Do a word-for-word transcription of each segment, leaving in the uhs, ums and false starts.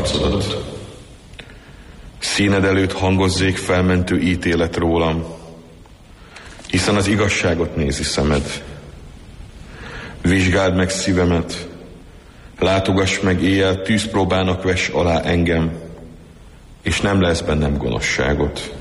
arcodat. Színed előtt hangozzék felmentő ítélet rólam, hiszen az igazságot nézi szemed. Vizsgáld meg szívemet, látogass meg éjjel, tűzpróbának vess alá engem, és nem lesz bennem gonoszságot.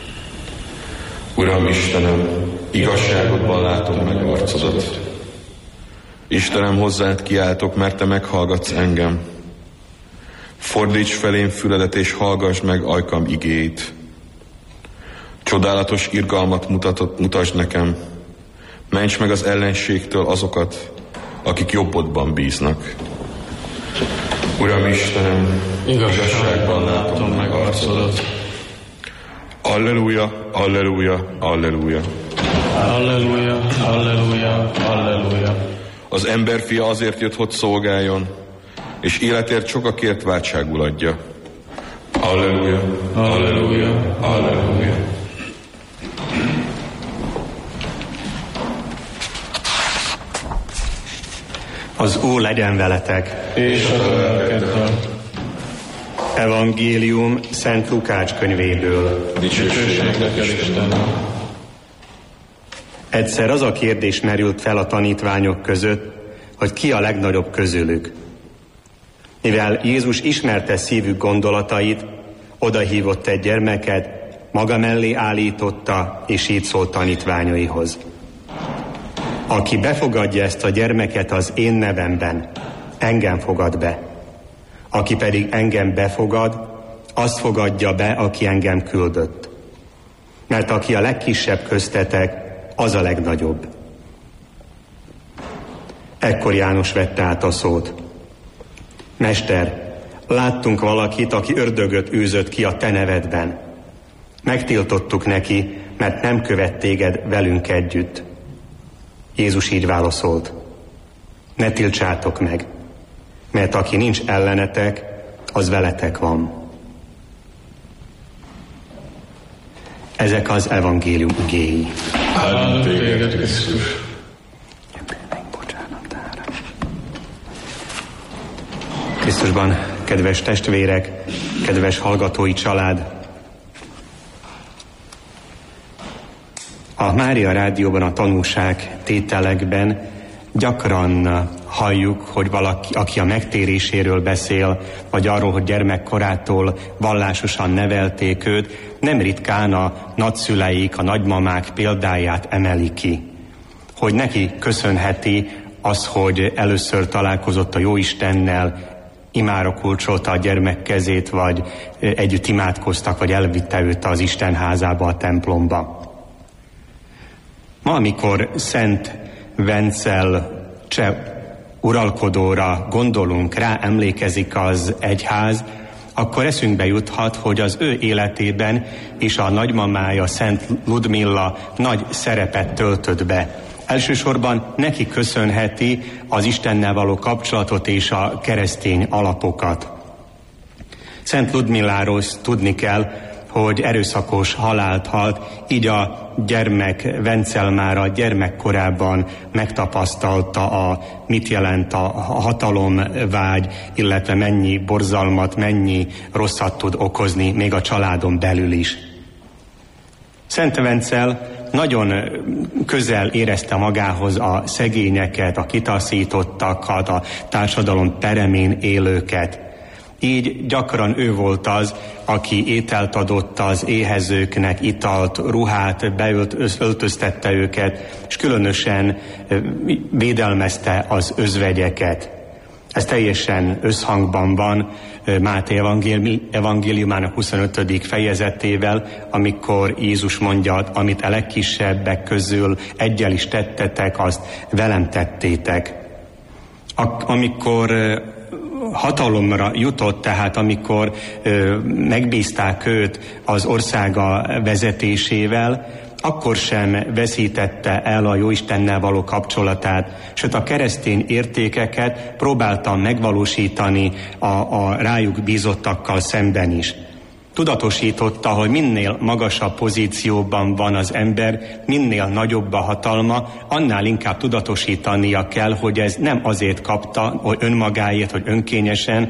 Uram Istenem, igazságodban látom meg arcodat. Istenem, hozzád kiáltok, mert te meghallgatsz engem. Fordíts felém füledet, és hallgass meg ajkam igéit. Csodálatos irgalmat mutatott, mutasd nekem. Ments meg az ellenségtől azokat, akik jobbodban bíznak. Uram Istenem, igazságban látom meg arcodat. Alleluja, alleluja, alleluja. Alleluja, alleluja, alleluja. Az emberfia azért jött, hogy szolgáljon, és életért sokakért váltságul adja. Alleluja, alleluja, alleluja. Az Úr legyen veletek. És a lelkeddel. Evangélium Szent Lukács könyvéből. Dicsőség neked, Istenem. Egyszer az a kérdés merült fel a tanítványok között, hogy ki a legnagyobb közülük. Mivel Jézus ismerte szívük gondolatait, odahívott egy gyermeket, maga mellé állította, és így szólt tanítványaihoz. Aki befogadja ezt a gyermeket az én nevemben, engem fogad be. Aki pedig engem befogad, azt fogadja be, aki engem küldött. Mert aki a legkisebb köztetek, az a legnagyobb. Ekkor János vette át a szót. Mester, láttunk valakit, aki ördögöt űzött ki a te nevedben. Megtiltottuk neki, mert nem követ téged velünk együtt. Jézus így válaszolt. Ne tiltsátok meg, mert aki nincs ellenetek, az veletek van. Ezek az evangélium igéi. Áldunk téged, Krisztus. Krisztusban, kedves testvérek, kedves hallgatói család! A Mária Rádióban a tanúság tételekben gyakran halljuk, hogy valaki, aki a megtéréséről beszél, vagy arról, hogy gyermekkorától vallásosan nevelték őt, nem ritkán a nagyszüleik, a nagymamák példáját emeli ki. Hogy neki köszönheti az, hogy először találkozott a Jóistennel, imára kulcsolta a gyermek kezét, vagy együtt imádkoztak, vagy elvitte őt az Isten házába, a templomba. Ma, amikor Szent Vencel cseh uralkodóra gondolunk, rá emlékezik az egyház, akkor eszünkbe juthat, hogy az ő életében is a nagymamája, Szent Ludmilla nagy szerepet töltött be. Elsősorban neki köszönheti az Istennel való kapcsolatot és a keresztény alapokat. Szent Ludmilláról tudni kell, hogy erőszakos halált halt, így a gyermek Vencel már a gyermekkorában megtapasztalta, a, mit jelent a hatalomvágy, illetve mennyi borzalmat, mennyi rosszat tud okozni, még a családon belül is. Szent Vencel nagyon közel érezte magához a szegényeket, a kitaszítottakat, a társadalom peremén élőket. Így gyakran ő volt az, aki ételt adott az éhezőknek, italt, ruhát, beöltöztette őket, és különösen védelmezte az özvegyeket. Ez teljesen összhangban van Máté evangéliumának huszonötödik fejezetével, amikor Jézus mondja, amit a legkisebbek közül egyel is tettetek, azt velem tettétek. Amikor hatalomra jutott, tehát amikor ö, megbízták őt az országa vezetésével, akkor sem veszítette el a Jóistennel való kapcsolatát, sőt a keresztény értékeket próbálta megvalósítani a, a rájuk bízottakkal szemben is. Tudatosította, hogy minél magasabb pozícióban van az ember, minél nagyobb a hatalma, annál inkább tudatosítania kell, hogy ez nem azért kapta, hogy önmagáért, hogy önkényesen,